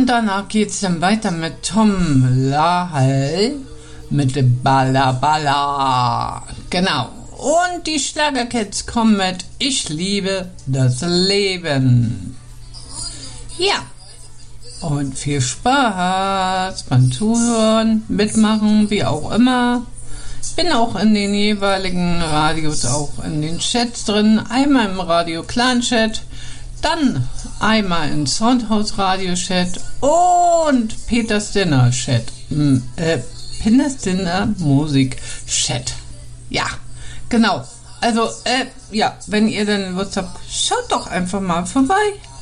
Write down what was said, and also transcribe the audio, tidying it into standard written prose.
Und danach geht's dann weiter mit Tom Lahal mit Balla Balla. Genau. Und die Schlagercats kommen mit Ich liebe das Leben. Ja. Und viel Spaß beim Zuhören, mitmachen, wie auch immer. Ich bin auch in den jeweiligen Radios, auch in den Chats drin. Einmal im Radio Clan Chat, dann einmal im Soundhouse Radio Chat und Peters Dinner Chat. Peters Dinner Musik Chat. Ja, genau. Also, ja, wenn ihr dann Lust habt, schaut doch einfach mal vorbei.